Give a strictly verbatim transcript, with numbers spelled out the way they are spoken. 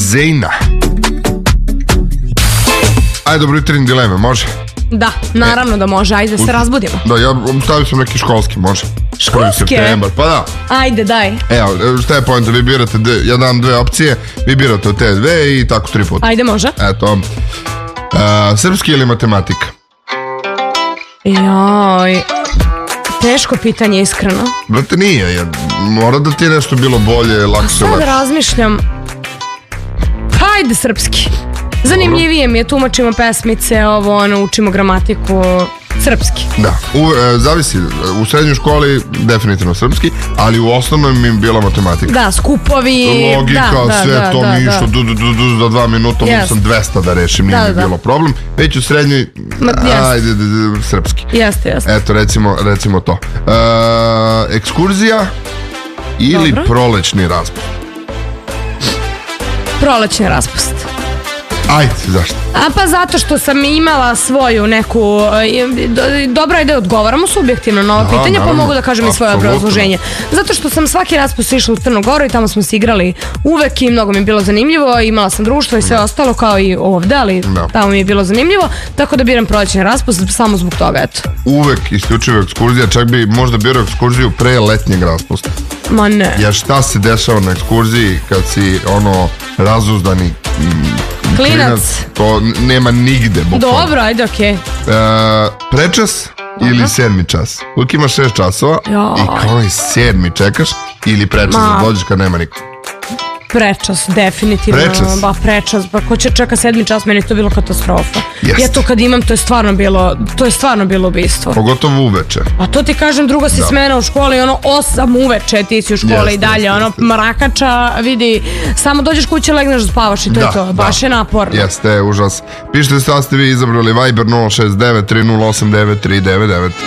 Zejna. Ajde, dobro jutro, dileme, može? Da, naravno da može, ajde da se razbudimo. Da, ja stavio sam neki školski, može. Školske? Pa da. Ajde, daj. Evo, šta je pojenta, vi birate, ja dam dve opcije, vi birate od te dve i tako tri puta. Ajde, može. Eto, srpski ili matematika? Joj, teško pitanje, iskreno. Brate, nije, jer mora da ti je nešto bilo bolje, lakše. Sad razmišljam, pa ajde srpski. Zanimljivije mi je, tumačimo pesmice, ovo, ono, učimo gramatiku, srpski. Da, u, e, zavisi, u srednjoj školi definitivno srpski, ali u osnovnoj mi je bila matematika. Da, skupovi, logika, da, da, sve da, to da, mi da. išlo, du, du, du, du, za dva minuta mogu Jest. sam dvesta da rešim, nije Da, mi da. bilo problem. Već u srednjoj, Ma, jest. ajde, d, d, srpski. Jeste, jeste. Eto, recimo, recimo to. E, ekskurzija ili Dobro. prolećni raspust? Prolećni raspust. Ajde, zašto? A pa zato što sam imala svoju neku, e, do- dobro je da odgovaramo subjektivno na ovo Da, pitanje, pa naravno. mogu da kažem i svoje Apsolutno. obrazloženje. Zato što sam svaki raspust išla u Crnu Goru i tamo smo se igrali uvek i mnogo mi je bilo zanimljivo, imala sam društvo i sve ostalo kao i ovde, ali Da. tamo mi je bilo zanimljivo, tako da biram prolećni raspust samo zbog toga, eto. Uvek isključivo ekskurzija, čak bi možda birao ekskurziju pre letnjeg raspusta. Ma ne. Jer šta se dešava na ekskurziji kad si ono razuzdani mm, Klinac. to n- nema nigde bukvalno. Dobro, ajde, okej. E, prečas ili sedmi čas? Uvijek imaš šest časova Joj. i kao onaj sedmi čekaš ili prečas Ma. da dođeš kad nema niko. Prečas, definitivno. Prečas? Ba, prečas. Pa ko će čeka sedmi čas, meni je to bilo katastrofa. Jeste. Ja to kad imam, to je stvarno bilo, to je stvarno bilo ubistvo. Pogotovo uveče. A to ti kažem, druga si Da. smena u školi, ono osam uveče ti si u školi Jeste, i dalje, jeste, ono jeste. mrakača, vidi, samo dođeš kuće, legneš da spavaš i to je to, baš je naporno. Jeste, užas. Pišite šta ste vi izabrali, Viber nula šest devet tri nula osam devet tri devet devet.